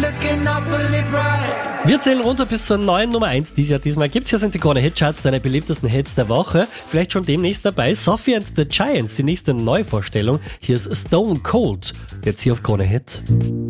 looking awfully bright. Wir zählen runter bis zur neuen Nummer 1 dieses Jahr. Diesmal gibt's hier sind die Krone Hitcharts, deine beliebtesten Hits der Woche. Vielleicht schon demnächst dabei. Sophie and the Giants, die nächste Neuvorstellung. Hier ist Stone Cold. Jetzt hier auf Krone Hit.